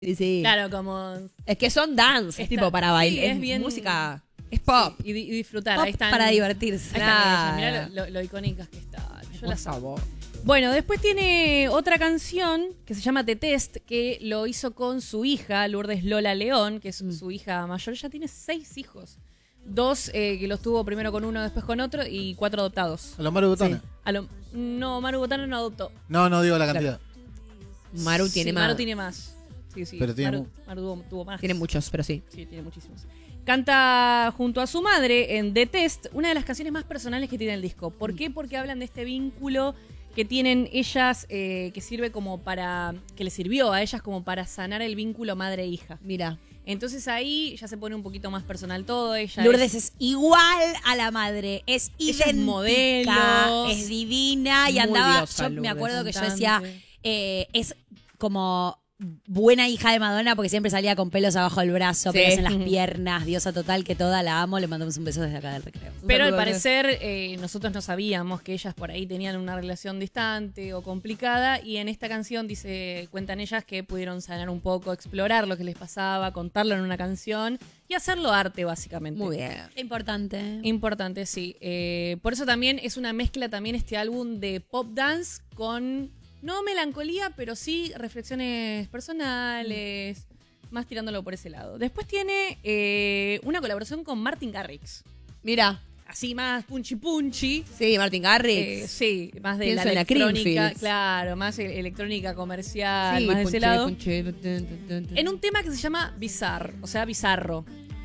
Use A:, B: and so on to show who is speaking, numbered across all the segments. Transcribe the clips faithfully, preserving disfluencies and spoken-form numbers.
A: Sí, sí.
B: Claro, como...
A: Es que son dance, es
B: Está-
A: tipo para
B: sí,
A: bailar.
B: es
A: es
B: bien-
A: música. Es pop.
B: Y, di- y disfrutar.
A: Pop
B: Ahí están,
A: para divertirse.
B: Ahí están ellas, mirá
A: Claro.
B: lo, lo- lo icónicas que están. Yo
A: Por
B: las amo.
A: favor.
B: Bueno, después tiene otra canción que se llama The Test, que lo hizo con su hija, Lourdes Lola León, que es
A: Mm.
B: su hija mayor. Ella tiene seis hijos. Dos eh, que los tuvo primero con uno, después con otro, y cuatro adoptados.
C: A los Maru Botana.
A: Sí.
B: A lo- no, Maru Botana no adoptó.
C: No, no digo la cantidad.
A: Maru tiene
B: Sí,
A: más.
B: Maru tiene más. Sí, sí.
C: Pero tiene
B: Maru,
C: mu-
B: Maru tuvo, tuvo más.
A: Tiene muchos, pero sí.
B: Sí, tiene muchísimos. Canta junto a su madre en The Test, una de las canciones más personales que tiene el disco. ¿Por qué? Porque hablan de este vínculo que tienen ellas, eh, que sirve como para, que les sirvió a ellas como para sanar el vínculo madre-hija.
A: Mira.
B: Entonces ahí ya se pone un poquito más personal todo. Ella
D: Lourdes
B: es,
D: es igual a la madre, es
B: Ella es
D: idéntica,
B: modelo.
D: es divina y
A: Muy
D: andaba,
A: diosa,
D: yo me
A: Lourdes.
D: acuerdo que yo
B: Cantante.
D: decía, eh, es como buena hija de Madonna porque siempre salía con pelos abajo del brazo,
A: Sí.
D: pelos en las piernas, diosa total, que toda la amo, le mandamos un beso desde acá del recreo.
B: Pero al
A: saludo,
B: parecer eh, nosotros no sabíamos que ellas por ahí tenían una relación distante o complicada y en esta canción dice, cuentan ellas que pudieron sanar un poco, explorar lo que les pasaba, contarlo en una canción y hacerlo arte básicamente.
A: Muy bien.
D: Importante.
B: Importante, sí. Eh, por eso también es una mezcla también este álbum de pop dance con, no melancolía, pero sí reflexiones personales, más tirándolo por ese lado. Después tiene eh, una colaboración con Martin Garrix.
A: Mira.
B: Así más punchy punchy.
A: Sí, Martin Garrix.
B: Eh, sí, más de
A: Pienso
B: la
A: en la
B: electrónica,
A: Creamfields.
B: claro, más e- electrónica comercial,
A: Sí,
B: más de ese
A: ponche,
B: lado.
A: ponche, tun, tun, tun, tun.
B: En un tema que se llama Bizarre, o sea, bizarro.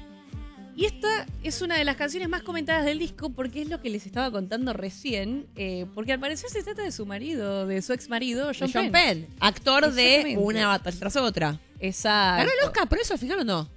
B: Y esta es una de las canciones más comentadas del disco porque es lo que les estaba contando recién, eh, porque al parecer se trata de su marido, de su ex marido, John,
A: De John
B: Penn.
A: Penn, actor de
B: Exactamente.
A: una batalla tras otra.
B: Exacto.
A: ¿Ganó el Oscar por eso, fijaron o no?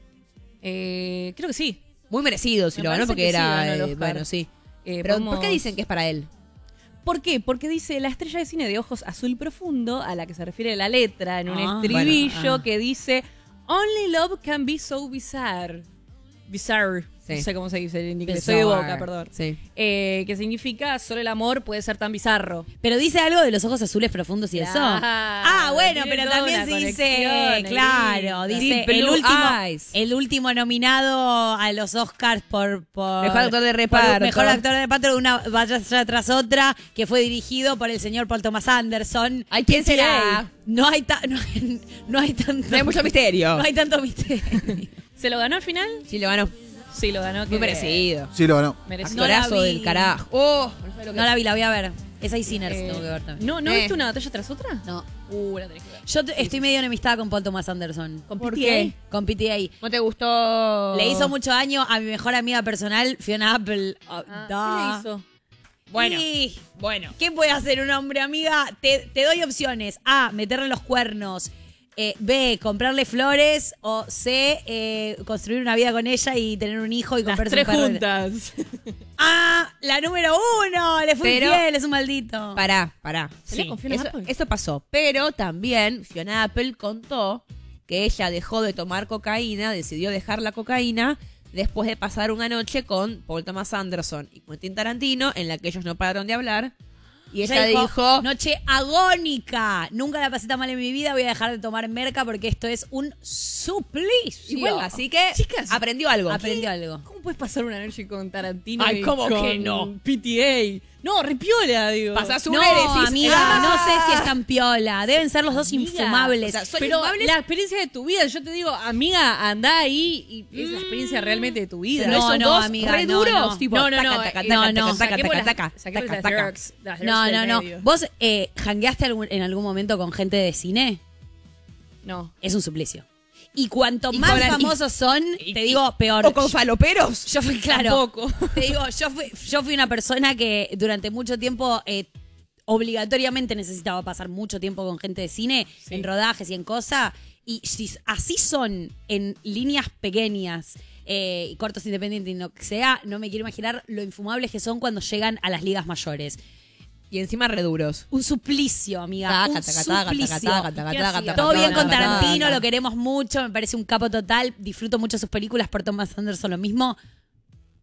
B: Eh, creo que sí.
A: Muy merecido si
B: Me
A: lo ganó
B: parece
A: porque
B: que sí
A: era.
B: ganó el
A: eh,
B: Oscar.
A: bueno, sí.
B: Eh,
A: Pero
B: podemos-
A: ¿por qué dicen que es para él?
B: ¿Por qué? Porque dice la estrella de cine de ojos azul profundo, a la que se refiere la letra, en un
D: Ah,
B: estribillo
A: bueno, ah.
B: que dice Only love can be so bizarre. Bizarre.
A: Sí.
B: No sé cómo se dice en inglés. Soy de
A: Bizarre.
B: boca, perdón.
A: Sí.
B: Eh, que significa solo el amor puede ser tan bizarro.
D: Pero dice algo de los ojos azules profundos y eso.
B: Claro,
D: Ah, bueno,
B: tiene
D: pero
B: toda
D: también
B: una
D: se dice,
B: conexión
D: claro,
B: ahí.
D: dice
A: Deep
D: el
A: Blue
D: último,
A: Eyes.
D: el último nominado a los Oscars por, por
A: Mejor actor de
D: por
A: reparto.
D: mejor actor de reparto de una batalla tras otra que fue dirigido por el señor Paul Thomas Anderson.
A: Ay, ¿quién
D: P T A.
A: será?
D: No hay ta- no, hay- no hay tanto
A: No hay mucho misterio.
D: no hay tanto misterio.
B: ¿Se lo ganó al final?
A: Sí, lo ganó.
B: Sí, lo ganó.
A: Muy
B: que-
A: merecido.
C: Sí, lo ganó.
B: Merecido.
D: No la
A: Actorazo
D: vi.
A: del carajo. Oh, no sabes lo que
D: No la vi, la voy a ver. Esa y Sinners
B: Eh,
D: tengo que ver también.
B: ¿No, ¿no
A: Eh.
B: viste una batalla tras otra?
D: No.
B: Uh, la tenés que ver.
D: Yo te- estoy medio enemistada con Paul Thomas Anderson.
B: ¿Con
A: ¿Por
B: P T A?
A: qué?
D: Con P T A.
A: ¿No te gustó?
D: Le hizo mucho daño a mi mejor amiga personal, Fiona Apple. Oh,
B: Ah,
D: da.
B: ¿qué le hizo?
A: Bueno.
D: Y,
A: Bueno.
D: ¿qué puede hacer un hombre, amiga? Te, te doy opciones. A, meterle los cuernos. Eh, B, comprarle flores. O C, eh, construir una vida con ella y tener un hijo y
B: Las
D: comprarse
B: tres
D: un perro.
B: juntas.
D: Ah, la número uno. Le fui
A: Pero-
D: infiel, es un maldito.
A: Pará, pará.
B: ¿Pelea
A: Sí,
B: con Fiona
A: eso,
B: Apple?
A: eso pasó. Pero también Fiona Apple contó que ella dejó de tomar cocaína, decidió dejar la cocaína después de pasar una noche con Paul Thomas Anderson y Quentin Tarantino, en la que ellos no pararon de hablar. Y ella dijo,
D: noche agónica. Nunca la pasé tan mal en mi vida. Voy a dejar de tomar merca porque esto es un suplicio.
A: igual, así que
B: Chicas,
A: aprendió algo.
D: Aprendió algo.
B: ¿Cómo puedes pasar una noche con Tarantino
A: Ay,
B: y
A: ¿cómo
B: con
A: que no?
B: P T A? No, repiola, digo.
A: Pasás
D: No,
A: una y decís,
D: amiga,
A: "Ah".
D: no sé si es tan piola. Deben ser los dos
B: Amiga,
D: infumables.
A: o sea, son
B: Pero
A: infumables.
B: la experiencia de tu vida, yo te digo, amiga, anda ahí y es la experiencia realmente de tu vida.
A: Pero
D: No,
A: son
D: no,
A: dos
D: amiga,
A: re
D: no,
A: duros,
D: no.
A: tipo,
B: no, no,
A: taca,
B: no,
A: taca,
B: eh,
A: taca,
D: no, no,
A: taca, taca,
B: saquemos
A: taca,
B: las-
A: taca,
B: saquemos
A: taca,
B: las
A: taca.
B: jerks, las jerks
D: no,
B: del
D: no, no.
B: medio.
D: ¿Vos eh, jangueaste algún- en algún momento con gente de cine?
B: No.
D: Es un suplicio. Y cuanto
A: Y
D: más
A: con la-
D: famosos son,
A: y-
D: te digo, peor.
A: O con faloperos.
D: Yo fui, claro.
B: Tampoco.
D: Te digo, yo fui, yo fui una persona que durante mucho tiempo eh, obligatoriamente necesitaba pasar mucho tiempo con gente de cine,
B: Sí.
D: en rodajes y en cosas. Y si así son en líneas pequeñas eh, y cortos independientes y lo que sea, no me quiero imaginar lo infumables que son cuando llegan a las ligas mayores.
A: Y encima reduros.
D: Un suplicio, amiga.
A: Taca,
D: un
A: taca, taca,
D: suplicio.
A: taca, taca, taca,
B: ¿Qué
A: taca,
B: hacía?
A: taca,
D: Todo bien
A: taca,
D: con
A: taca,
D: Tarantino,
A: taca.
D: lo queremos mucho, me parece un capo total. Disfruto mucho sus películas, por Thomas Anderson lo mismo.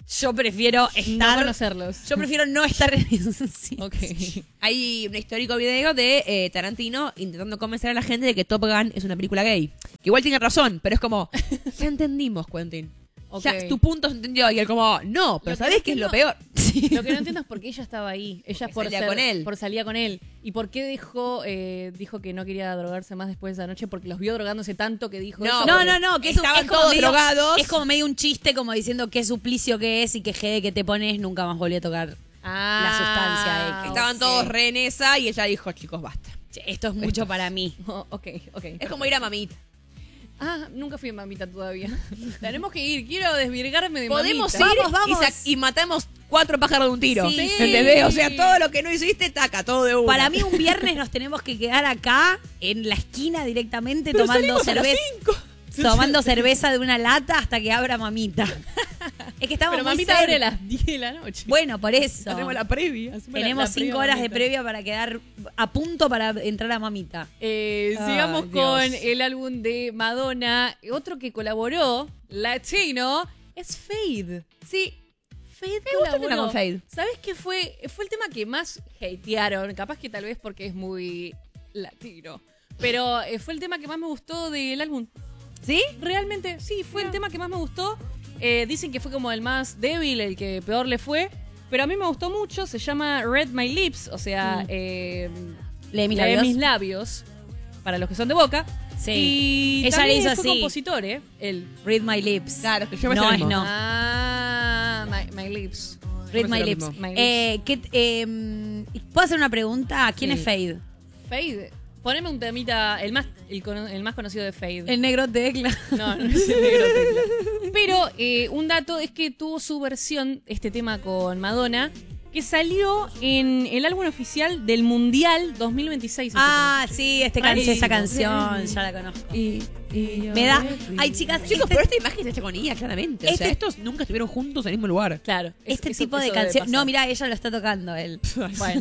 D: Yo prefiero
B: No
D: estar...
B: conocerlos.
D: Yo prefiero no estar en esos sitios.
B: Ok.
A: Hay un histórico video de eh, Tarantino intentando convencer a la gente de que Top Gun es una película gay. Que igual tiene razón, pero es como, ya entendimos, Quentin.
B: Ok.
A: Ya, tu punto se entendió. Y él como, no, pero
B: Lo que
A: ¿sabés
B: no
A: qué es lo
B: entiendo-
A: peor?
B: Lo que no entiendo es por qué ella estaba ahí. Ella
A: Porque
B: por
A: salía
B: ser-
A: con él.
B: por salía con él. ¿Y por qué dejó, eh, dijo que no quería drogarse más después de esa noche? Porque los vio drogándose tanto que dijo eso.
D: No,
B: porque-
D: no, no, que es, un-
A: Estaban
D: es como
A: todos
D: medio,
A: drogados.
D: Es como medio un chiste, como diciendo qué suplicio que es y qué jede que te pones, nunca más volví a tocar.
B: Ah,
D: La sustancia, eh, que
A: Estaban
B: ok.
A: todos re en esa y ella dijo, chicos, basta.
D: Che, esto es mucho para mí.
B: Oh, ok, ok.
A: Es como ir a mamita.
B: Ah, nunca fui mamita todavía. Tenemos que ir. Quiero desvirgarme de
A: Podemos ir
B: mamita.
D: Vamos, vamos.
A: Y, sa- y matamos cuatro pájaros de un tiro.
D: Sí.
A: ¿Entendés? O sea, todo lo que no hiciste, taca, todo de una.
D: Para mí un viernes nos tenemos que quedar acá, en la esquina directamente,
A: Pero
D: tomando
A: salimos a las
D: cerveza.
A: cinco.
D: Tomando cerveza de una lata hasta que abra mamita. Es que estamos
B: Pero
D: muy
B: mamita
D: cerca.
B: abre a las diez de la noche.
D: Bueno, por eso.
A: Hacemos la previa.
B: Hacemos la-
D: Tenemos
B: la
D: cinco
B: previa
D: horas de
B: mamita.
D: previa para quedar a punto para entrar a mamita.
B: Eh,
A: Ay,
B: sigamos
A: Dios.
B: con el álbum de Madonna. Otro que colaboró, latino, es Fade.
A: Sí.
B: Fade
A: Me gusta el
B: colaboró.
A: tema con Fade.
B: ¿Sabes qué fue? Fue el tema que más hatearon. Capaz que tal vez porque es muy latino. Pero eh, fue el tema que más me gustó del álbum.
A: ¿Sí?
B: Realmente, sí, fue el tema que más me gustó. Eh, dicen que fue como el más débil, el que peor le fue. Pero a mí me gustó mucho. Se llama Read My Lips. O sea, eh,
D: Lee mis
B: lee
D: labios.
B: mis labios. Para los que son de Boca.
D: Sí.
B: Y
D: Ella
B: también
D: le hizo
B: fue
D: así.
B: compositor, ¿eh? Él.
D: Read my lips.
A: Claro, que yo me
D: No
A: sé lo
D: es
A: mismo.
D: no.
B: Ah, my, my lips.
D: Read
A: Yo me
D: my
A: sé lo
D: lips.
A: mismo.
B: My lips.
D: Eh, ¿qué- eh, ¿Puedo hacer una pregunta? ¿Quién
B: Sí.
D: es Fade?
B: Fade. Poneme un temita, el más, el, cono- el más conocido de Fade.
D: El negro tecla.
B: No, no es el negro tecla. Pero eh, un dato es que tuvo su versión, este tema con Madonna, que salió en el álbum oficial del Mundial dos mil veintiséis. este
D: Ah, sí, este can
B: Rarísimo.
D: esta canción, ya la conozco.
A: Y, y
D: Me da... Ay, chicas,
A: Chicos,
D: este,
A: pero esta imagen se hecha con ella, claramente. O sea,
D: Este-
A: estos nunca estuvieron juntos en el mismo lugar.
B: Claro. es-
D: este
B: eso-
D: tipo de
B: eso debe
D: canciones... No,
B: pasar.
D: mira, ella lo está tocando, él.
B: Bueno,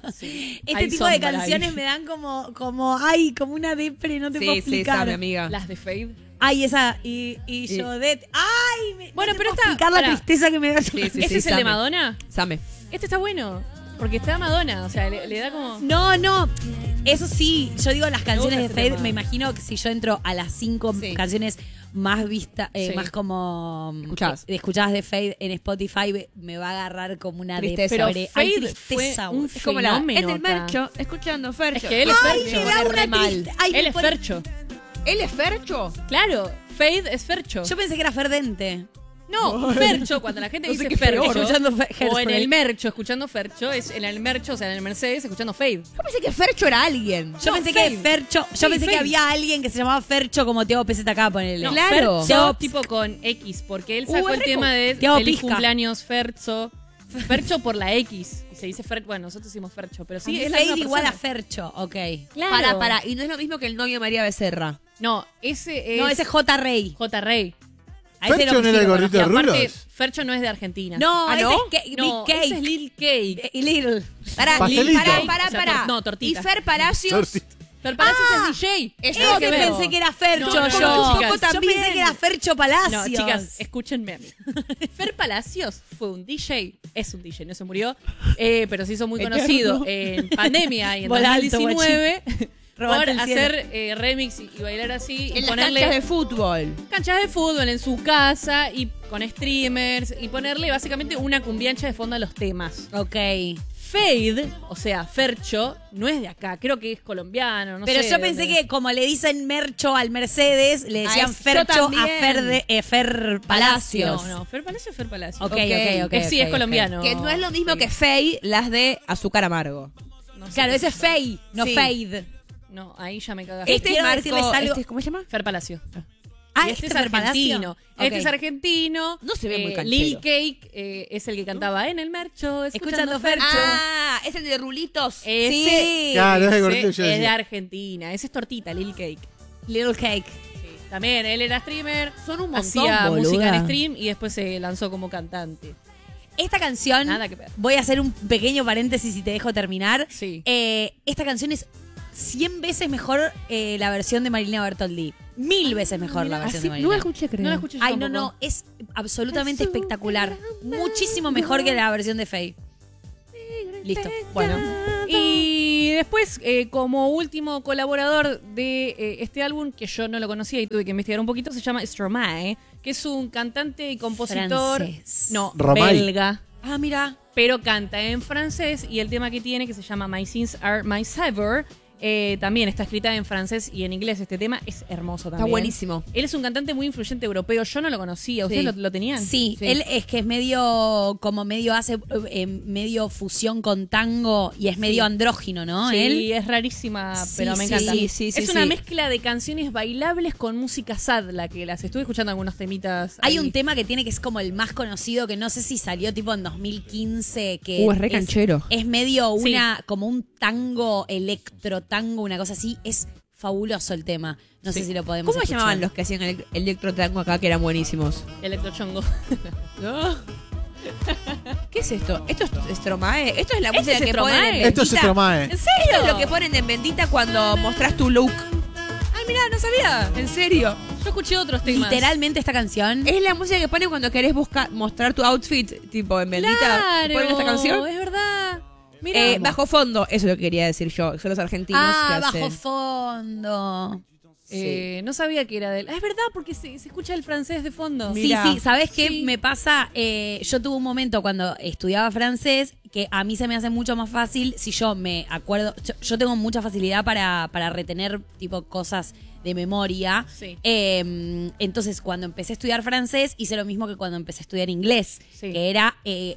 B: sí.
D: Este
B: Hay
D: tipo de
B: sombra ahí.
D: canciones me dan como, como, ay, como una depre, no te puedo
A: Sí, sí,
D: explicar.
A: sabe, amiga.
B: Las de Fade.
D: Ay, esa, y, y
A: Y-
D: yo de... Ay, me,
B: Bueno,
D: no te
B: pero
D: puedo
B: esta-
D: explicar la
B: pará.
D: tristeza que me da. esa
A: Sí, sí,
B: ¿Ese
A: sí,
B: es el de
A: Same.
B: Madonna?
A: Same.
B: Este está bueno. Porque está Madonna. O sea, le, le da como.
D: No, no, eso sí, yo digo las canciones de
B: gusta
D: Fade,
B: ese tema.
D: me imagino que si yo entro a las cinco
A: Sí.
D: canciones más vistas, eh,
B: Sí.
D: más como
A: Escuchadas.
D: eh, escuchadas de Fade en Spotify, me va a agarrar como una
A: Tristeza.
B: Pero
D: depre. Ay,
B: Fade
D: tristeza,
B: fue un
D: güey.
A: Es como la.
B: fenómeno
A: En el
B: acá.
A: Mercho, escuchando Fercho.
B: Es que él es
D: Ay,
B: Fercho.
D: me
A: Se
D: da
A: pone
D: una
A: re mal.
D: triste. Ay,
B: Él
D: me
B: es
D: pone-
B: Fercho.
A: ¿Él es Fercho?
B: Claro, Fade es Fercho.
D: Yo pensé que era Ferdente.
B: No, Fercho, cuando la gente
A: No sé
B: dice
A: qué es peor,
B: Fercho,
D: escuchando Fe-
B: o en
D: Hairspray.
B: el Mercho escuchando Fercho, es en el Mercho, o sea, en el Mercedes escuchando Fade.
A: Yo pensé que Fercho era alguien.
D: Yo
B: No,
D: pensé
B: Fade.
D: que Fercho, yo
B: Sí,
D: pensé que
B: Fade.
D: había alguien que se llamaba Fercho como Teo P Z K, ponele.
B: No,
A: Claro.
B: Fercho,
D: Teo-
B: tipo con X, porque él
D: Uh,
B: sacó
D: es
B: el
D: rico.
B: tema de
D: Teo
B: feliz
D: Pizca.
B: cumpleaños Fercho. Fercho por la X. Y se dice Fercho. Bueno, nosotros decimos Fercho, pero sí, es la
D: Fade
B: misma
D: igual a
B: persona.
D: Fercho, ok.
B: Claro.
A: Para, para. Y no es lo mismo que el novio de María Becerra.
B: No, ese es.
D: No, ese es J. Rey.
B: J. Rey.
D: A ese
C: ¿Fercho
D: lo
C: no era
D: sí
C: el
D: lo
C: gordito
B: Y
C: de
B: aparte,
C: rulos?
B: Fercho no es de Argentina.
D: No,
A: ¿Ah,
D: ese
A: no?
D: es Ke-
B: no,
D: Big Cake.
B: ese es Lil Cake.
D: Eh, Little.
A: Para,
C: Pastelito.
A: para, para,
B: O sea,
A: para.
B: tor- no, tortita.
A: Y Fer Palacios.
C: Tortita.
B: Fer Palacios
D: Ah,
B: es D J.
A: Eso
B: Nada
D: Ese
B: que ver.
D: pensé que era Fercho
B: No, no,
D: yo.
B: no, chicas.
D: Yo
A: también.
D: pensé que era Fercho Palacios.
B: No, chicas, escúchenme a mí. Fer Palacios fue un D J, es un D J, no se murió, eh, pero se hizo muy
A: Eterno.
B: conocido en pandemia y en
D: Volá
B: dos
D: alto,
B: mil diecinueve por
D: Robate el cielo.
B: hacer eh, remix y, y bailar así y
A: En las
B: ponerle
A: canchas de fútbol.
B: canchas de fútbol en su casa y con streamers y ponerle básicamente una cumbiancha de fondo a los temas.
D: Ok.
B: Fade, o sea, Fercho, no es de acá, creo que es colombiano, no
D: Pero
B: sé
D: yo
B: de
D: pensé
B: dónde.
D: que como le dicen Mercho al Mercedes, le
A: Ah,
D: decían
A: es- yo
D: Fercho a
A: también.
D: Fer, de, eh, Fer Palacios.
B: No, no, Fer Palacio, Fer Palacio.
D: Ok,
A: Ok.
D: ok, ok.
B: Eh, sí,
D: ok,
B: es colombiano.
A: Que no es lo mismo
B: Sí.
A: que Faye, las de Azúcar Amargo.
B: No sé
D: Claro,
B: qué
D: ese es Fade, no
A: Sí.
D: Fade.
B: No, ahí ya me cagaste.
A: Este
D: quiero
A: es
D: decirles
A: Marco,
D: algo-
A: este, ¿cómo se llama?
B: Fer Palacio.
D: Ah,
B: Y este es
D: Fer Palacio.
B: argentino.
D: Ok.
B: Este es argentino.
A: No se ve muy
B: Eh,
A: canchero.
B: Lil Cake eh, es el que cantaba en el mercho. Escuchando,
D: Escuchando
B: Fercho.
A: Ah, es el de rulitos.
B: Ese,
D: Sí.
C: Claro, es el
B: ese
C: gordito que yo
B: es de
C: decía.
B: Argentina. Ese es tortita, Lil Cake.
D: Little Cake.
B: También él era streamer.
A: Son un montón,
B: Hacía
A: boluda.
B: música en stream y después se lanzó como cantante.
D: Esta canción,
B: Nada que ver.
D: voy a hacer un pequeño paréntesis y te dejo terminar.
B: Sí.
D: Eh, esta canción es cien veces mejor eh, la versión de Marilina Bertoldi. mil veces mejor la versión
A: Así,
D: de
A: no
D: Marina.
A: la escuché, creo.
B: No la escuché yo
D: Ay, no,
B: tampoco.
D: no, es absolutamente espectacular. Muchísimo mejor que la versión de Faye. Listo.
B: Bueno. Y después, eh, como último colaborador de eh, este álbum, que yo no lo conocía y tuve que investigar un poquito, se llama Stromae, que es un cantante y compositor.
D: Francés.
B: No,
C: Romay.
B: belga.
D: Ah, mira.
B: Pero canta en francés y el tema que tiene, que se llama My Sins Are My Savior, eh, también está escrita en francés y en inglés. Este tema es hermoso también.
A: Está buenísimo.
B: Él es un cantante muy influyente europeo. Yo no lo conocía. ¿Ustedes
A: Sí.
B: lo, lo tenían?
D: Sí,
A: Sí.
D: él es que es medio, como medio hace, eh, medio fusión con tango y es medio andrógino, ¿no?
B: Sí,
D: Él.
B: es rarísima,
D: Sí,
B: pero me
D: sí,
B: encanta.
A: sí, sí, sí,
B: es una
A: sí.
B: mezcla de canciones bailables con música sad, la que las estuve escuchando algunos temitas.
D: Hay
B: ahí.
D: un tema que tiene que es como el más conocido, que no sé si salió tipo en dos mil quince, que
A: Uh, es re canchero.
D: Es medio
B: Sí.
D: una, como un tango, electro tango, una cosa así. Es fabuloso el tema. No sé
B: Sí.
D: si lo podemos
A: ¿Cómo se
D: escuchar.
A: llamaban los que hacían el electrotango acá que eran buenísimos?
B: Electrochongo.
A: ¿Qué es esto? ¿Esto es Stromae? ¿Esto es la
B: ¿Este
A: música
B: es
A: que
B: Stromae?
A: ponen en
C: Esto es
A: Bendita?
C: Stromae.
B: ¿En
A: Esto
B: serio?
A: es lo que ponen en Bendita cuando mostrás tu look.
B: Ay, mirá, no sabía.
A: ¿En serio?
B: Yo escuché otros temas.
D: Literalmente esta canción.
A: Es la música que ponen cuando querés buscar mostrar tu outfit, tipo en Bendita.
B: Claro,
A: ¿Ponen esta canción?
B: es verdad. Mira,
A: Eh, bajo fondo, eso es lo que quería decir yo. Son los argentinos
D: Ah,
A: que
D: bajo
A: hacen.
D: fondo.
B: Eh, no sabía que era de él. Ah, es verdad, porque se, se escucha el francés de fondo.
D: Sí,
A: Mirá.
D: sí, ¿sabes qué
B: Sí.
D: me pasa? Eh, yo tuve un momento cuando estudiaba francés que a mí se me hace mucho más fácil si yo me acuerdo. Yo, yo tengo mucha facilidad para, para retener tipo cosas de memoria.
B: Sí.
D: Eh, entonces, cuando empecé a estudiar francés, hice lo mismo que cuando empecé a estudiar inglés,
B: Sí.
D: que era eh,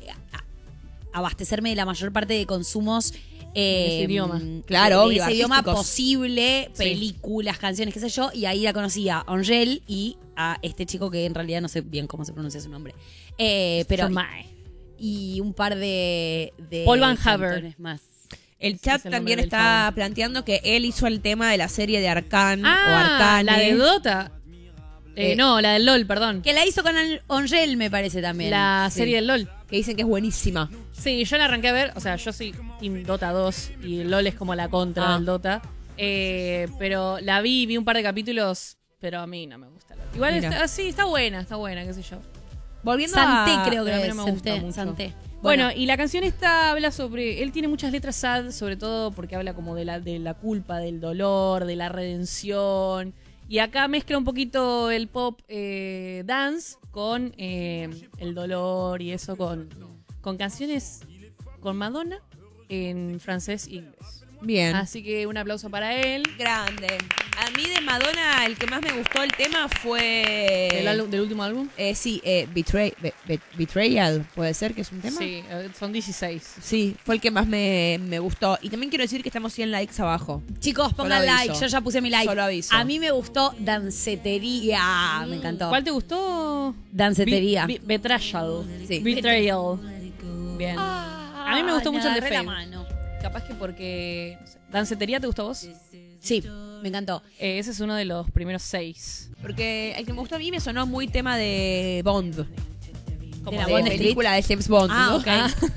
D: a- abastecerme de la mayor parte de consumos. Eh,
B: ese idioma.
A: Claro,
D: de
A: obvio,
D: ese idioma
A: artísticos.
D: posible,
B: Sí.
D: películas, canciones, qué sé yo, y ahí la conocí a Angel y a este chico que en realidad no sé bien cómo se pronuncia su nombre. Eh, pero
B: Stromae.
D: y un par de, de
B: Paul Van Haver.
D: cantones más.
A: El
B: Ese
A: chat
B: es el nombre
A: también
B: del
A: está
B: chabón.
A: planteando que él hizo el tema de la serie de Arcan o
B: Ah,
A: Arcane.
B: la de Dota. Eh,
A: Eh,
B: no, la del LOL, perdón.
D: Que la hizo con An- Angel, me parece también.
B: La
A: Sí.
B: serie del LOL.
A: Que dicen que es buenísima.
B: Sí, yo la arranqué a ver. O sea, yo soy Team Dota dos y el LOL es como la contra
A: Ah.
B: del Dota. Eh, pero la vi, vi un par de capítulos, pero a mí no me gusta. Igual
A: Mira.
B: está, sí, está buena, está buena, qué sé yo.
A: Volviendo
D: Santé,
A: a...
D: creo que
B: pero a mí
D: es.
B: no me gusta
D: Santé,
B: mucho.
D: Santé.
B: Bueno, y la canción esta habla sobre. Él tiene muchas letras sad, sobre todo porque habla como de la, de la culpa, del dolor, de la redención. Y acá mezcla un poquito el pop eh, dance con eh, el dolor y eso, con, con canciones con Madonna en francés e inglés.
A: Bien.
B: Así que un aplauso para él.
A: Grande. A mí de Madonna el que más me gustó el tema fue...
B: Del, álbum- del último álbum.
A: Eh, sí, eh, Betray- Be- Be- Betrayal, puede ser que es un tema.
B: Sí, eh, son dieciséis.
A: Sí, fue el que más me, me gustó. Y también quiero decir que estamos cien likes abajo.
D: Chicos, pongan
A: Solo
D: like.
A: aviso.
D: Yo ya puse mi like.
A: Solo aviso.
D: A mí me gustó Dancetería. Me encantó.
B: ¿Cuál te gustó?
D: Dancetería.
B: Be- Be- Betrayal.
A: Sí.
B: Betrayal. Bien.
D: Ah,
B: A mí me gustó mucho el de
D: agarré la
B: Fame.
D: mano.
B: Capaz que porque. no sé, ¿Dancetería te gustó a vos?
D: Sí, me encantó.
B: Eh, ese es uno de los primeros seis.
A: Porque el que me gustó a mí me sonó muy tema de Bond. Como
D: la
A: de
D: Bond Street?
A: película de James Bond,
D: Ah,
A: ¿no?
D: ok.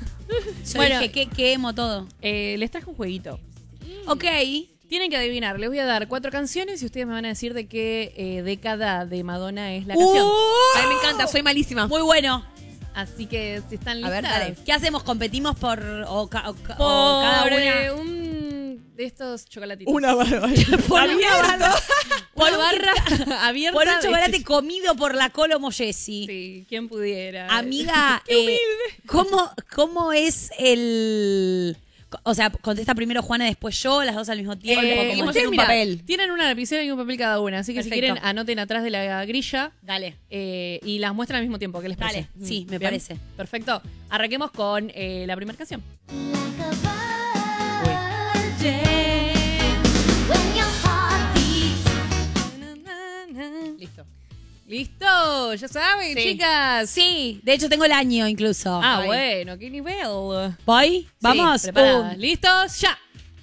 D: Yo
B: Bueno.
D: dije, ¿qué, qué emo todo?
B: Eh, les traje un jueguito.
D: Ok.
B: Tienen que adivinar. Les voy a dar cuatro canciones y ustedes me van a decir de qué eh, década de Madonna es la
D: Uh,
B: canción.
A: A mí me encanta, soy malísima.
D: Muy bueno.
B: Así que si están
A: A
B: listas.
A: ver, dale.
D: ¿Qué hacemos? ¿Competimos por o, ca- o ca-
B: Por
D: o cada
B: eh,
D: una?
B: un de estos chocolatitos.
A: barra.
D: Por una barra. Por
B: Una
D: un-
B: barra abierta.
D: Por un
B: de-
D: chocolate comido por la Colomo Jessie.
B: Sí, quién pudiera.
D: Amiga, eh, ¿cómo, ¿cómo es el...? O sea, contesta primero Juana, después yo, las dos al mismo tiempo.
B: Eh,
D: ¿cómo
A: seguimos
D: es?
A: en un
B: mira,
A: papel.
B: Tienen una lapicera y un papel cada una, así que si
D: Perfecto.
B: quieren anoten atrás de la grilla
D: Dale.
B: eh, y las muestran al mismo tiempo. ¿Qué les parece?
D: Dale, sí, me
B: ¿Bien?
D: parece.
B: Perfecto. Arranquemos con eh, la primera canción.
A: Listo.
B: ¿Listo? Ya saben,
D: Sí.
B: chicas.
D: Sí, de hecho tengo el año incluso.
B: Ah,
D: Ay.
B: bueno, qué nivel.
D: ¿Voy? ¿Vamos?
B: Sí, preparadas.
D: Un-
B: ¿Listos? ¡Ya!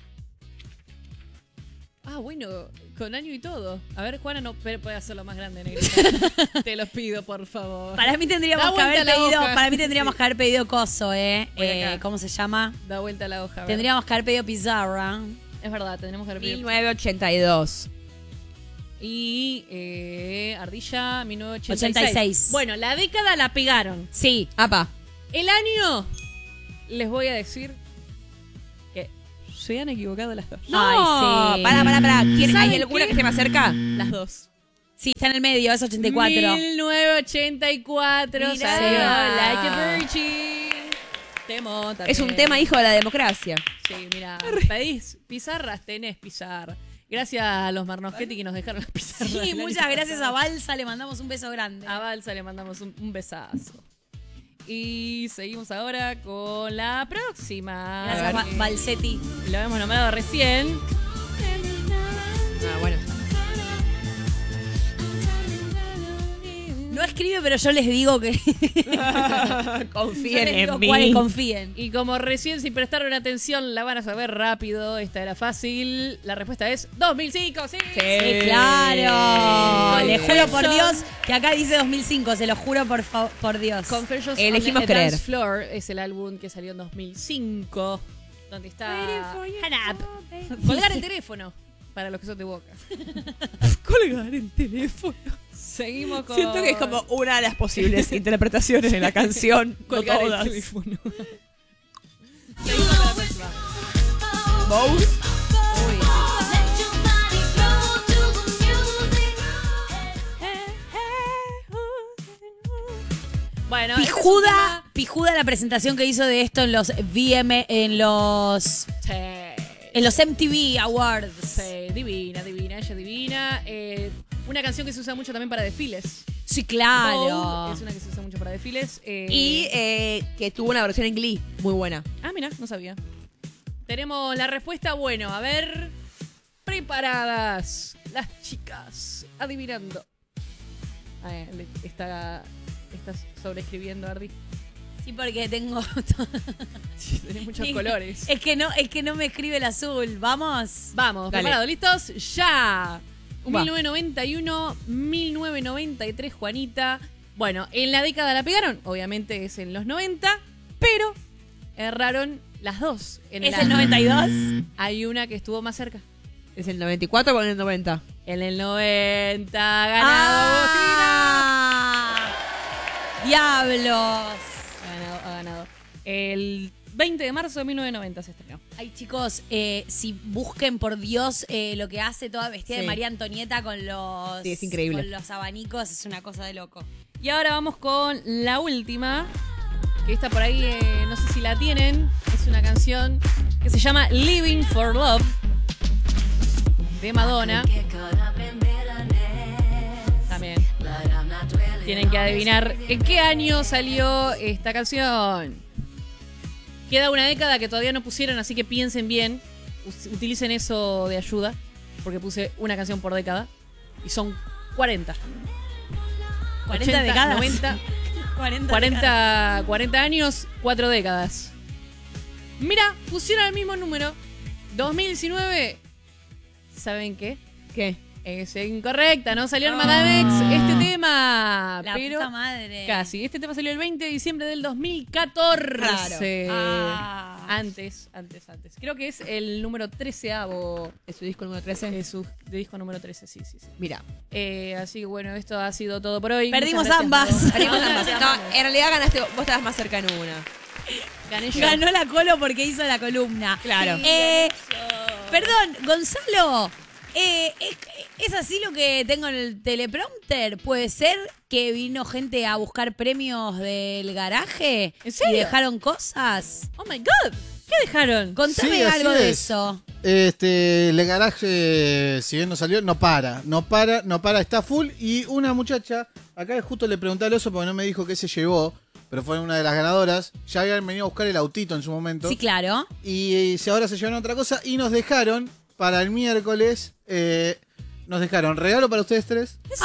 B: Ah, bueno, con año y todo. A ver, Juana, no pero puede hacerlo más grande, negrita. Te los pido, por favor.
D: Para mí tendríamos
B: Da
D: que
B: vuelta
D: haber
B: la
D: pedido,
B: hoja.
D: para mí tendríamos que haber pedido coso, ¿eh?
B: Voy
D: Eh,
B: acá.
D: ¿Cómo se llama?
B: Da vuelta la hoja. a ver.
D: Tendríamos que haber pedido pizarra.
B: Es verdad, tenemos que haber pedido-
A: mil novecientos ochenta y dos.
B: Y eh, Ardilla, mil novecientos ochenta y seis.
D: ochenta y seis.
B: Bueno, la década la pegaron.
D: Sí.
A: Apa.
B: El año, les voy a decir que se han equivocado las dos.
A: No,
D: Ay, sí.
A: Pará, pará, pará. ¿Quién,
B: ¿Saben
A: ¿Hay alguna
B: qué?
A: que esté más cerca?
B: Las dos.
D: Sí, está en el medio, es ochenta y cuatro.
B: mil novecientos ochenta y cuatro
A: Mirá.
B: salió Like a Virgin. Temón también.
A: Es un tema hijo de la democracia.
B: Sí, mira, pedís pizarras, tenés pizarra. Gracias a los Marnoschetti que nos dejaron las pizarras.
D: Sí,
B: el año
D: muchas gracias a
B: pasado.
D: Balsa, le mandamos un beso grande.
B: A Balsa le mandamos un, un besazo. Y seguimos ahora con la próxima.
D: Gracias,
B: A ver,
D: Ba-
B: que
D: Balsetti.
B: Lo hemos nombrado recién.
A: Ah, bueno.
D: No escribe, pero yo les digo que.
A: Confíen
D: yo les digo
A: en mí.
D: cuáles confíen.
B: Y como recién si prestaron atención la van a saber rápido, esta era fácil. La respuesta es dos mil cinco, sí.
A: Sí.
D: Sí, claro.
B: Confession.
D: Les juro por Dios que acá dice dos mil cinco, se lo juro por, fa- por Dios.
B: Confessions
A: Elegimos
B: on the
A: creer.
B: Dance Floor es el álbum que salió en dos mil cinco, donde está colgar el teléfono para los que son de Boca.
A: Colgar el teléfono.
B: Seguimos con
A: Siento que es como una de las posibles interpretaciones de la canción. No
B: colgar el
A: todas.
B: teléfono. Seguimos con la próxima.
A: Bow.
B: Bueno, este es un
D: Pijuda,
B: tema-
D: pijuda la presentación que hizo de esto en los V M, en los
B: Sí.
D: en los M T V Awards.
B: Sí, divina, divina, ella divina. Eh, una canción que se usa mucho también para desfiles.
D: Sí, claro.
B: Vogue es una que se usa mucho para desfiles. eh,
A: Y eh, que tuvo una versión en Glee muy buena.
B: Ah, mira, no sabía. Tenemos la respuesta, bueno, a ver. Preparadas. Las chicas. Adivinando. Ah, le- está, estás sobreescribiendo, Ardi.
D: Sí, porque tengo
B: Tenés muchos colores.
D: Es que no, es que no me escribe el azul. Vamos.
B: Vamos,
A: Dale.
B: preparados, listos, ya.
A: Va.
B: mil novecientos noventa y uno, mil novecientos noventa y tres, Juanita. Bueno, en la década la pegaron, obviamente es en los noventa, pero erraron las dos. En
D: ¿Es
B: el
D: el noventa y dos?
B: Hay una que estuvo más cerca.
A: ¿Es el noventa y cuatro o el noventa?
B: En el noventa, ganado Agostina.
D: ¡Ah! ¡Diablos!
B: Ha ganado, ha ganado. El veinte de marzo de mil novecientos noventa se estrenó.
D: Ay, chicos, eh, si busquen por Dios eh, lo que hace toda vestida
A: Sí.
D: de María Antonieta con los,
A: Sí, es increíble.
D: con los abanicos, es una cosa de loco.
B: Y ahora vamos con la última, que está por ahí, eh, no sé si la tienen. Es una canción que se llama Living for Love, de Madonna. También tienen que adivinar en qué año salió esta canción. Queda una década que todavía no pusieron, así que piensen bien. Us- Utilicen eso de ayuda, porque puse una canción por década. Y son cuarenta.
D: cuarenta
B: ochenta,
D: décadas.
B: noventa,
D: cuarenta.
B: cuarenta, cuarenta años, cuatro décadas. Mira, pusieron el mismo número. dos mil diecinueve. ¿Saben qué?
A: ¿Qué?
B: Es incorrecta, no salió en Magamex este tema.
D: La
B: pero
D: puta madre.
B: casi. Este tema salió el veinte de diciembre del dos mil catorce.
D: Ah.
B: Antes, antes, antes. Creo que es el número treceavo.
A: ¿Es su disco número trece?
B: Es su de disco número trece, sí, sí, sí.
A: Mira.
B: Eh, así que bueno, esto ha sido todo por hoy.
D: Perdimos
B: Muchas gracias,
D: ambas.
B: Vamos.
A: Perdimos
B: No,
A: ambas.
B: gracias,
A: No,
B: vamos.
A: en realidad ganaste, vos estabas más cerca en una.
B: Gané yo.
D: Ganó la Colo porque hizo la columna.
A: Claro.
D: Eh, perdón, Gonzalo. Eh, ¿es, ¿Es así lo que tengo en el teleprompter? ¿Puede ser que vino gente a buscar premios del garaje?
B: ¿En serio?
D: ¿Y dejaron cosas?
B: Oh my god. ¿Qué dejaron?
D: Contame
C: Sí, así
D: algo de
C: es.
D: eso.
C: Este, el garaje, si bien no salió, no para, no para, no para, está full. Y una muchacha, acá justo le pregunté al oso porque no me dijo qué se llevó, pero fue una de las ganadoras. Ya habían venido a buscar el autito en su momento.
D: Sí, claro.
C: Y, si ahora se llevaron otra cosa y nos dejaron para el miércoles, eh, nos dejaron regalo para ustedes tres y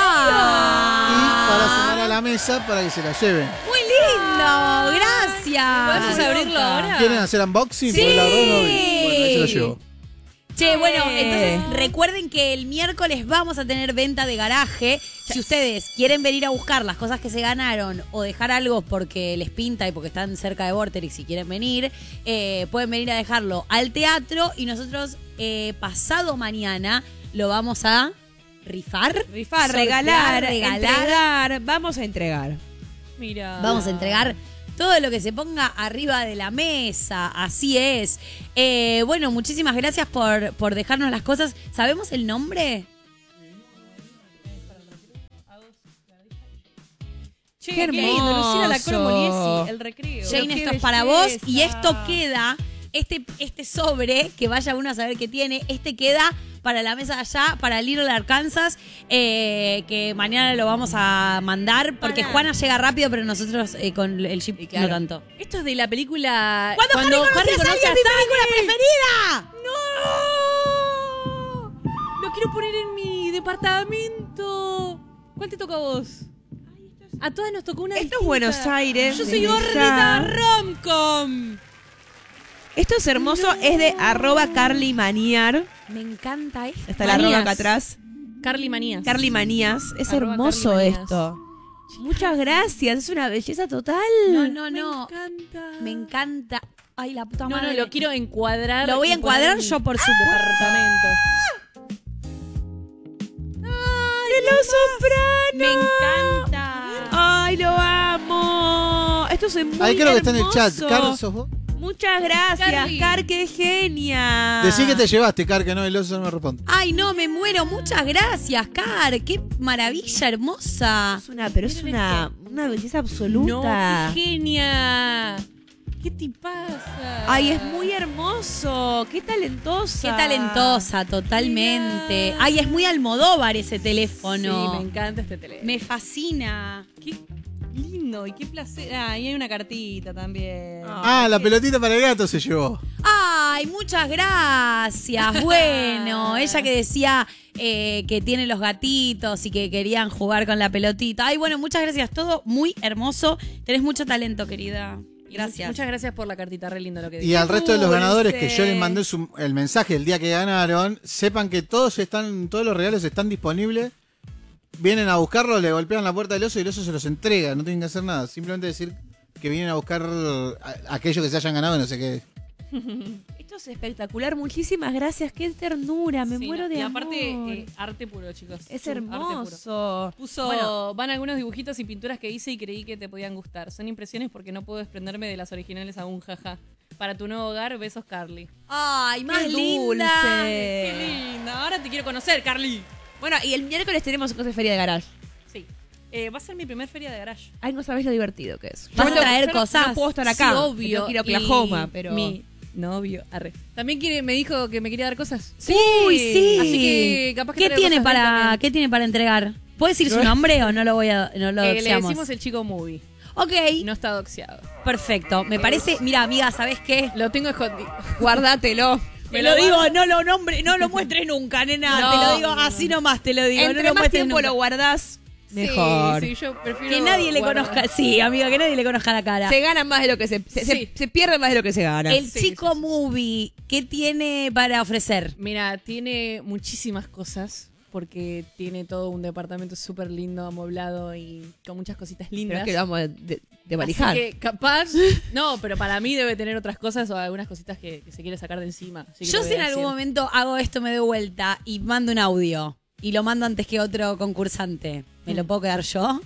C: para sumar a la mesa para que se la lleven.
D: Muy lindo, gracias.
B: ¿Podemos abrirlo ahora?
C: ¿Quieren hacer unboxing?
D: Sí.
C: Porque la verdad no vi. Bueno, ahí se la llevo.
D: Che, bueno,
A: Eh.
D: entonces recuerden que el miércoles vamos a tener venta de garaje. Si ustedes quieren venir a buscar las cosas que se ganaron o dejar algo porque les pinta y porque están cerca de Vorterix y quieren venir, eh, pueden venir a dejarlo al teatro y nosotros eh, pasado mañana lo vamos a rifar.
A: Rifar,
D: sortear,
A: regalar,
D: regalar.
A: entregar. Vamos a entregar.
B: Mira.
D: Vamos a entregar todo lo que se ponga arriba de la mesa, así es. Eh, bueno, muchísimas gracias por, por dejarnos las cosas. ¿Sabemos el nombre?
B: Che,
A: Qué
B: qué lindo,
A: hermoso.
B: Lucila Lacroix Moliesi, el recreo.
D: Jane,
B: Qué
D: esto es para vos.
B: belleza.
D: Y esto queda, este, este sobre, que vaya uno a saber qué tiene, este queda para la mesa de allá, para Little Arkansas, eh, que mañana lo vamos a mandar, porque
A: Para.
D: Juana llega rápido, pero nosotros eh, con el jeep
A: claro.
D: no tanto.
B: Esto es de la película...
D: Cuando, Harry conoce a Sally, es mi película preferida.
B: ¡No! Lo quiero poner en mi departamento. ¿Cuál te toca a vos? A todas nos tocó una
A: Esto es
B: distinta.
A: Buenos Aires.
B: Yo soy
A: desde
B: gordita
A: ya.
B: romcom.
A: Esto es hermoso, es de arroba Carly Maniar.
D: Me encanta esto.
A: Está la arroba acá atrás.
B: Carly Manías.
A: Carly Manías. Es
B: Arroba
A: hermoso
B: Carly Manías.
A: esto. Muchas gracias, es una belleza total.
D: No, no,
B: Me
D: no.
B: encanta.
D: Me encanta. Ay, la puta
B: No,
D: madre.
B: no, lo quiero encuadrar.
D: Lo voy a encuadrar
B: en
D: yo,
B: mi
D: por supuesto.
B: departamento.
A: ¡De los sopranos!
D: Me encanta.
A: ¡Ay, lo amo! Esto es muy
C: Ahí creo que está en el chat.
A: hermoso.
C: Car, ¿sos vos?
A: Muchas gracias,
B: Carly.
A: Car, qué genia.
C: Decí que te llevaste, Car, que no, el oso no me responde.
D: Ay, no, me muero. Muchas gracias, Car. Qué maravilla hermosa.
A: Es una, pero es una, una belleza absoluta.
B: No, qué genia. ¿Qué te pasa?
A: Ay, es muy hermoso. Qué talentosa.
D: Qué talentosa, totalmente.
B: Mirá.
D: Ay, es muy Almodóvar ese
B: Sí,
D: teléfono.
B: me encanta este teléfono.
D: Me fascina.
B: Qué lindo y qué placer. Ah, y hay una cartita también.
C: Ah, la pelotita para el gato se llevó.
D: Ay, muchas gracias. Bueno, ella que decía eh, que tiene los gatitos y que querían jugar con la pelotita. Ay, bueno, muchas gracias. Todo muy hermoso. Tenés mucho talento, querida. Gracias.
B: Muchas gracias por la cartita, re lindo lo que
C: Y
B: dices.
C: al resto de los
A: dulce.
C: ganadores que yo les mandé su- el mensaje el día que ganaron, sepan que todos están, todos los regalos están disponibles. Vienen a buscarlo, le golpean la puerta del oso y el oso se los entrega. No tienen que hacer nada. Simplemente decir que vienen a buscar a- aquellos que se hayan ganado y no sé qué.
A: Esto es espectacular. Muchísimas gracias. Qué ternura. Me
B: Sí,
A: muero
B: no,
A: de
B: y
A: amor.
B: aparte, eh, arte puro, chicos.
A: es
B: Arte puro.
A: hermoso.
B: Puso,
A: Bueno.
B: van algunos dibujitos y pinturas que hice y creí que te podían gustar. Son impresiones porque no puedo desprenderme de las originales aún, jaja. Para tu nuevo hogar, besos, Carly.
D: Ay, más
A: Qué
D: linda.
B: Qué
A: dulce.
B: linda. Ahora te quiero conocer, Carly.
A: Bueno, y el miércoles tenemos cosas de feria de garage.
B: Sí. Eh, va a ser mi primer feria de garage.
A: Ay, no sabés lo divertido que es.
D: ¿Vas
A: Yo
D: a
A: no-
D: traer
A: yo no-
D: cosas?
A: No puedo estar acá.
B: Sí, obvio.
A: Tengo que ir a Oklahoma,
B: Y
A: pero...
B: Mi novio, arre. También quiere, me dijo que me quería dar cosas.
A: Sí.
D: Uy, sí.
B: Así que capaz que
D: ¿Qué
B: traigo
D: tiene
B: cosas de él
D: para
B: también.
D: ¿Qué tiene para entregar? ¿Puedo decir su nombre o no lo voy a no lo
B: Eh, le
D: doxeamos?
B: decimos el chico movie.
D: Ok,
B: No está doxeado.
D: perfecto. Me parece, mira, amiga, ¿sabes qué?
B: Lo tengo escondido.
A: Guárdatelo.
D: Te lo digo, no lo nombre, no lo muestres nunca, nena.
A: No.
D: te lo digo así nomás, te lo digo.
A: Entre
D: no lo
A: más
D: muestres
A: tiempo
D: nunca.
A: lo guardás, mejor.
B: Sí, sí, yo prefiero
D: Que nadie le
B: guardar.
D: conozca, sí, amiga, que nadie le conozca la cara.
A: Se gana más de lo que se... Se, se-
B: Sí.
A: se pierde más de lo que se gana.
D: El
B: Sí,
D: chico
B: sí, sí.
D: movie, ¿qué tiene para ofrecer?
B: Mira, tiene muchísimas cosas porque tiene todo un departamento súper lindo, amoblado y con muchas cositas
A: Pero
B: lindas.
A: es que lo vamos de, de, de
B: Así
A: valijar.
B: que capaz, no, pero para mí debe tener otras cosas o algunas cositas que, que se quiere sacar de encima. Así que
D: Yo
B: lo
D: si
B: voy
D: en
B: a
D: algún
B: decir.
D: momento hago esto, me doy vuelta y mando un audio. Y lo mando antes que otro concursante. ¿Me lo puedo quedar yo?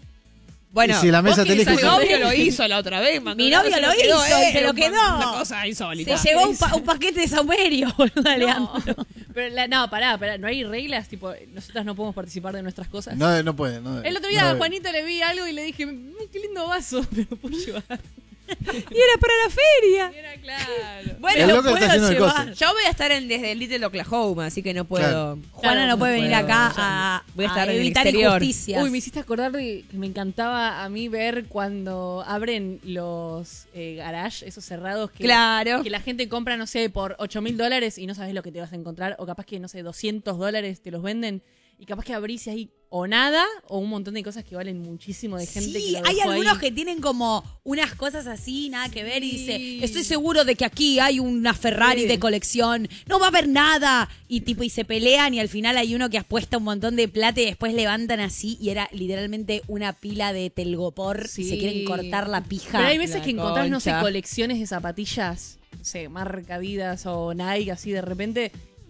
A: Bueno,
C: Y si la mesa
A: vos
C: te
A: querés
C: elige-
A: Mi novio lo hizo la otra vez.
D: Mi novio lo hizo y se lo
A: un-
D: quedó.
A: Una cosa insólita.
D: Se llevó un, pa- un paquete de saumerio, boluda,
B: No,
D: Leandro.
B: pero la- no, pará, pará, no hay reglas, tipo, nosotras no podemos participar de nuestras cosas.
C: No, no puede. No,
B: El otro día
C: no
B: a
C: debe.
B: Juanito le vi algo y le dije, "Mm, qué lindo vaso, me lo puedo llevar.
A: Y era para la feria.
B: Y era claro.
A: Bueno,
C: El
A: lo
C: loco está
A: puedo
C: haciendo el
A: llevar.
C: coso.
A: Yo voy a estar en, desde el Little Oklahoma, así que no puedo.
C: Claro.
D: Juana
B: Claro,
D: no puede
A: no
D: venir
A: puedo,
D: acá
A: ya
D: a,
A: voy a estar
D: a
A: en el
D: evitar
A: exterior.
D: injusticias.
B: Uy, me hiciste acordar de que me encantaba a mí ver cuando abren los eh, garage, esos cerrados que,
A: Claro.
B: que la gente compra, no sé, por ocho mil dólares y no sabes lo que te vas a encontrar, o capaz que, no sé, doscientos dólares te los venden y capaz que abrís y hay o nada o un montón de cosas que valen muchísimo de gente
D: Sí,
B: que lo
D: hay
B: dejó
D: algunos
B: ahí.
D: que tienen como unas cosas así, nada que ver, y
B: Sí.
D: dice, estoy seguro de que aquí hay una Ferrari
B: Sí.
D: de colección, no va a haber nada. Y tipo, y se pelean y al final hay uno que apuesta un montón de plata y después levantan así y era literalmente una pila de telgopor
B: Sí.
D: y se quieren cortar la pija.
B: Pero hay veces
A: La
B: que encontrás, no sé,
A: concha.
B: colecciones de zapatillas, no sé, marca Adidas o Nike, así de repente,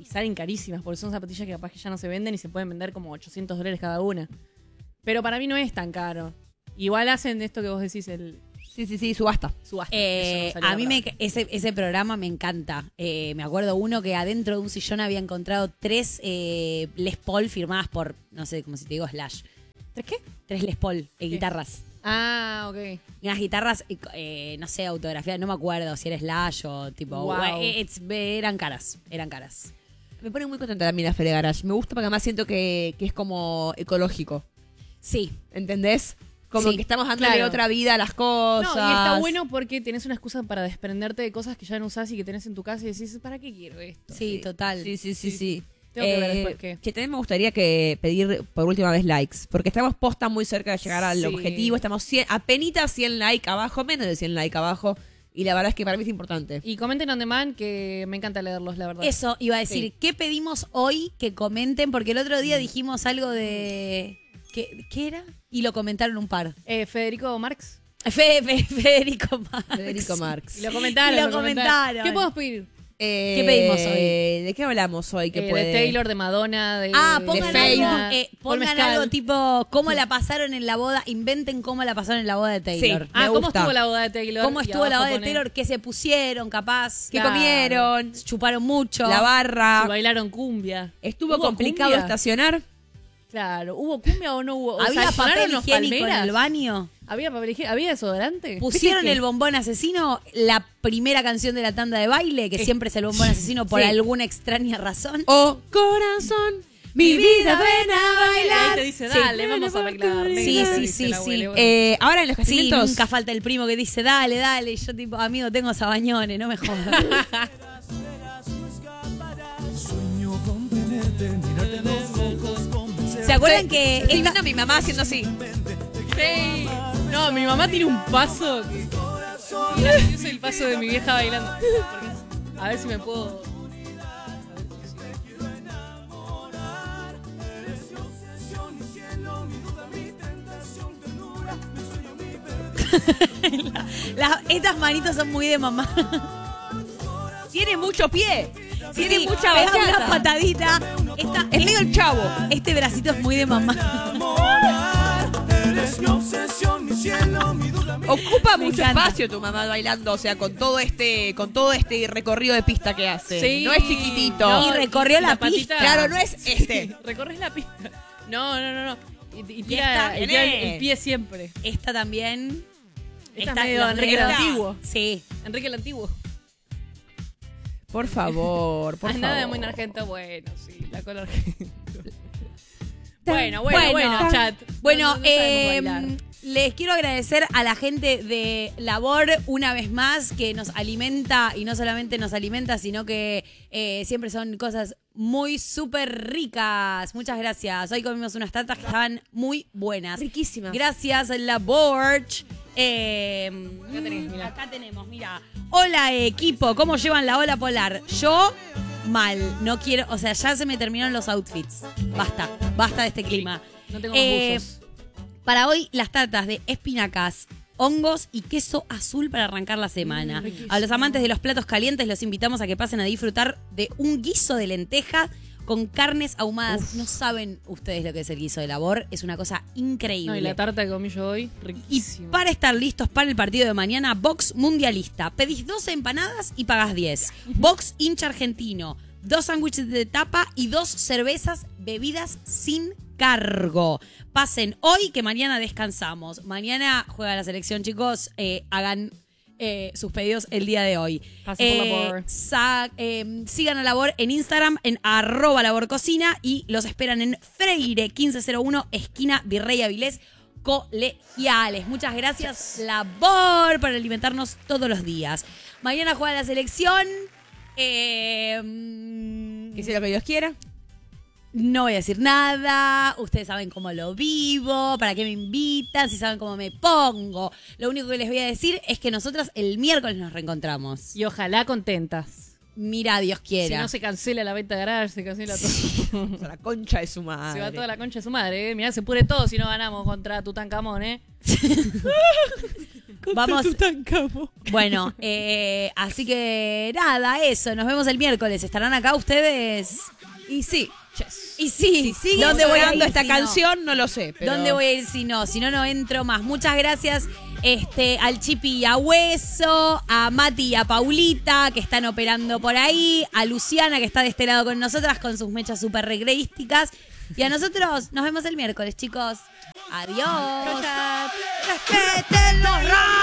B: y salen carísimas, porque son zapatillas que capaz que ya no se venden y se pueden vender como ochocientos dólares cada una. Pero para mí no es tan caro. Igual hacen esto que vos decís, el
A: Sí, sí, sí, subasta.
B: subasta.
D: Eh,
B: Eso no salió
D: a mí
B: la
D: me,
B: palabra.
D: ese, ese programa me encanta. Eh, me acuerdo uno que adentro de un sillón había encontrado tres eh, Les Paul firmadas por, no sé, como si te digo Slash.
B: ¿Tres qué?
D: Tres Les Paul, eh, guitarras.
B: Ah, ok.
D: Y unas guitarras, eh, eh, no sé, autografiadas, no me acuerdo si era Slash o tipo...
B: Wow.
D: eh, it's- eran caras, eran caras.
A: Me pone muy contenta también la Feria Garage. Me gusta porque además siento que, que es como ecológico.
D: Sí,
A: ¿Entendés? Como
D: Sí,
A: que estamos dándole
B: claro.
A: otra vida a las
B: No,
A: cosas.
B: y está bueno porque tenés una excusa para desprenderte de cosas que ya no usás y que tenés en tu casa y decís, ¿para qué quiero esto?
D: sí, total.
A: Sí, sí, sí, sí.
B: Tengo que ver
A: Eh,
B: después qué.
A: que también me gustaría que pedir por última vez likes. Porque estamos posta muy cerca de llegar al
B: Sí.
A: objetivo. Estamos cien, apenitas cien likes abajo, menos de cien likes abajo. Y la verdad es que para mí es importante.
B: Y comenten on demand, que me encanta leerlos, la verdad.
D: Eso iba a decir,
B: Sí.
D: ¿qué pedimos hoy que comenten? Porque el otro día dijimos algo de... ¿Qué, qué era? Y lo comentaron un par.
B: Eh, Federico Marx.
D: Fe- Fe- Federico Marx.
A: Federico Marx.
B: Y lo comentaron.
D: Y lo comentaron.
B: ¿Qué podemos pedir?
A: Eh,
D: ¿Qué pedimos hoy?
A: ¿De qué hablamos hoy? ¿Qué
B: Eh,
A: puede?
B: De Taylor, de Madonna, de
D: Ah,
B: de
D: pongan,
A: Fame.
D: algo, eh,
B: Paul
D: pongan
B: Mescal.
D: algo tipo cómo la pasaron en la boda, inventen cómo la pasaron en la boda de Taylor.
A: Sí.
B: Ah,
A: me
B: ¿cómo
A: gusta.
B: estuvo la boda de Taylor?
D: ¿Cómo
B: Y
D: estuvo la
B: abajo
D: boda de
B: pone,
D: Taylor? ¿Qué se pusieron, capaz?
A: ¿Qué
B: Claro.
A: comieron?
D: Chuparon mucho.
A: La
B: Si
A: barra.
B: bailaron cumbia.
A: ¿Estuvo
B: ¿Hubo
A: complicado
B: cumbia?
A: estacionar?
B: Claro. ¿Hubo cumbia o no hubo? O
D: ¿Había
B: sea,
D: papel
B: ¿sonaron los
D: higiénico en
B: palmeras?
D: el baño?
B: ¿Había papel higiénico? ¿Había desodorante?
D: ¿Pusieron
B: ¿Viste
D: el
B: que-
D: bombón asesino, la primera canción de la tanda de baile, que
B: Eh,
D: siempre es el bombón asesino por
A: sí.
D: alguna extraña razón?
A: Oh, corazón, mi vida, ven a
B: Ahí
A: bailar.
B: te dice,
D: Sí.
B: dale, vamos a bailar.
D: Sí,
B: nena, te
D: sí,
B: dice
D: sí,
B: la
D: sí.
B: abuela, bueno.
A: Eh, ahora en los
D: Sí,
A: casamientos.
D: nunca falta el primo que dice, dale, dale. Y yo tipo, amigo, tengo sabañones, no me jodas. ¿Se acuerdan que
A: Estoy
D: esta-
A: viendo a mi mamá haciendo así.
B: Sí. No, mi mamá tiene un paso que... Yo soy el paso de mi vieja bailando. Porque- A ver si me puedo...
D: la- estas manitos son muy de mamá?
A: Tiene mucho pie.
D: Sí,
A: Tiene
D: sí,
A: mucha
D: pega
A: bachata.
D: una patadita. Esta-
A: Es medio el chavo.
D: este bracito es muy de mamá.
A: Ocupa
D: Me
A: mucho
D: encanta.
A: espacio tu mamá bailando, o sea, con todo este, con todo este recorrido de pista que hace.
B: Sí.
A: No es chiquitito.
D: No, y recorrió la
B: patita-
A: Claro, no es este.
B: Recorres la pista. No, no, no, no. Y, y
D: esta,
B: tira, y tira el,
A: nene.
B: el pie siempre.
D: Esta también.
B: Esta es
D: Esta-
B: medio
D: los
B: Enrique el
D: negros.
B: Antiguo.
D: Sí.
B: Enrique el Antiguo.
A: Por favor, por
B: Ah,
A: favor.
B: nada de muy argento. Bueno, sí, la cola argento. Bueno, bueno, bueno,
D: Bueno.
B: chat.
D: Bueno,
B: No- no sabemos
D: eh,
B: bailar.
D: les quiero agradecer a la gente de Labor una vez más que nos alimenta y no solamente nos alimenta, sino que eh, siempre son cosas muy súper ricas. Muchas gracias. Hoy comimos unas tartas que estaban muy buenas.
A: Riquísimas.
D: Gracias, Labor. Eh,
B: Acá tenés, mirá.
D: Acá tenemos, mira. Hola, equipo. ¿Cómo llevan la ola polar? Yo, mal. No quiero. O sea, ya se me terminaron los outfits. Basta. Basta de este clima.
B: No tengo más
D: Eh,
B: buzos.
D: Para hoy, las tartas de espinacas, hongos y queso azul para arrancar la semana.
B: Mm,
D: a los amantes de los platos calientes los invitamos a que pasen a disfrutar de un guiso de lenteja con carnes ahumadas. No saben ustedes lo que es el guiso de labor. Es una cosa increíble.
B: No, y la tarta que comí yo hoy,
D: Y
B: riquísima.
D: para estar listos para el partido de mañana, Box Mundialista. Pedís doce empanadas y pagás diez. Box hincha argentino. Dos sándwiches de tapa y dos cervezas bebidas sin cargo. Pasen hoy que mañana descansamos. Mañana juega la selección, chicos. Eh, hagan eh, sus pedidos el día de hoy.
B: Pasen por
D: Eh,
B: Labor.
D: sa- eh, sigan a Labor en Instagram en arroba laborcocina y los esperan en Freire quince cero uno, esquina Virrey Avilés, Colegiales. Muchas gracias, Labor, por alimentarnos todos los días. Mañana juega la selección. Eh, mm,
A: Que sea lo que Dios quiera.
D: no voy a decir nada. Ustedes saben cómo lo vivo, para qué me invitan, si saben cómo me pongo. Lo único que les voy a decir es que nosotras el miércoles nos reencontramos.
B: Y ojalá contentas.
D: Mira, Dios
B: Si
D: quiera.
B: no se cancela la venta de garage, se cancela todo.
A: O sea, la concha de su madre.
B: Se va toda la concha de su madre, ¿eh? Mirá, se pudre todo si no ganamos contra Tutankamón, ¿eh?
D: Vamos.
B: Tutankamón.
D: Bueno, eh, así que nada, eso. Nos vemos el miércoles. ¿Estarán acá ustedes?
A: Y sí.
D: Y sí.
A: Si sigue
D: ¿Dónde voy a ir
A: sonando esta
D: si no?
A: canción, no lo sé. Pero...
D: ¿Dónde voy a ir si no? Si no, no entro más. Muchas gracias este, al Chipi y a Hueso, a Mati y a Paulita, que están operando por ahí, a Luciana, que está de este lado con nosotras, con sus mechas súper recreísticas. Y a nosotros nos vemos el miércoles, chicos. Adiós.
A: Chau, chau.
D: Respeten los rap.